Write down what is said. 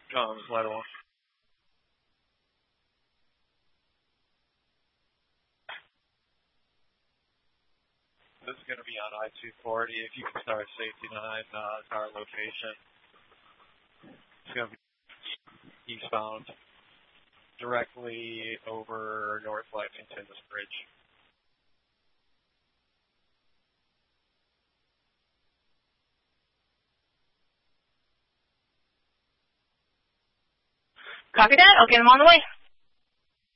Ladder 1. This is going to be on I-240. If you can start safety 9, our location. It's going to be eastbound, directly over North Lexington, this bridge. Copy that. I'll get him on the way.